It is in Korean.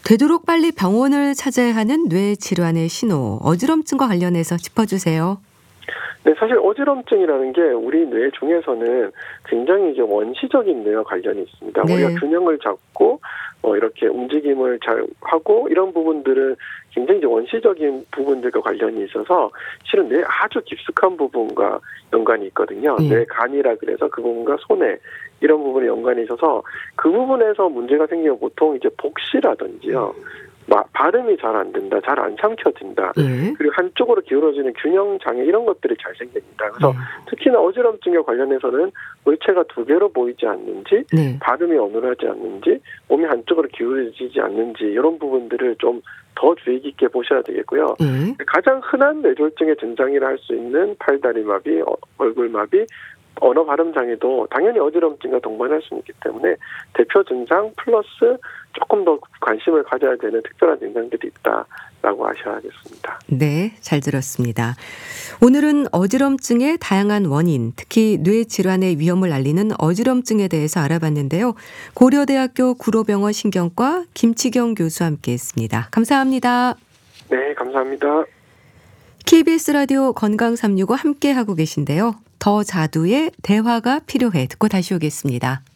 되도록 빨리 병원을 찾아야 하는 뇌 질환의 신호, 어지럼증과 관련해서 짚어주세요. 네, 사실 어지럼증이라는 게 우리 뇌 중에서는 굉장히 이제 원시적인 뇌와 관련이 있습니다. 네. 우리가 균형을 잡고 이렇게 움직임을 잘 하고 이런 부분들은 굉장히 이제 원시적인 부분들과 관련이 있어서 실은 뇌 아주 깊숙한 부분과 연관이 있거든요. 뇌 간이라 그래서 그 부분과 손해 이런 부분에 연관이 있어서 그 부분에서 문제가 생기면 보통 이제 복시라든지요. 발음이 잘 안 된다, 잘 안 삼켜진다, 그리고 한쪽으로 기울어지는 균형 장애 이런 것들이 잘 생깁니다. 그래서 특히나 어지럼증에 관련해서는 물체가 두 개로 보이지 않는지, 발음이 어눌하지 않는지, 몸이 한쪽으로 기울어지지 않는지 이런 부분들을 좀 더 주의 깊게 보셔야 되겠고요. 가장 흔한 뇌졸중의 증상이라 할 수 있는 팔다리마비, 얼굴마비, 언어 발음 장애도 당연히 어지럼증과 동반할 수 있기 때문에 대표 증상 플러스 조금 더 관심을 가져야 되는 특별한 증상들이 있다라고 아셔야겠습니다. 네, 잘 들었습니다. 오늘은 어지럼증의 다양한 원인, 특히 뇌 질환의 위험을 알리는 어지럼증에 대해서 알아봤는데요. 고려대학교 구로병원 신경과 김치경 교수와 함께했습니다. 감사합니다. 네, 감사합니다. KBS 라디오 건강365 함께하고 계신데요. 더 자두의 대화가 필요해 듣고 다시 오겠습니다.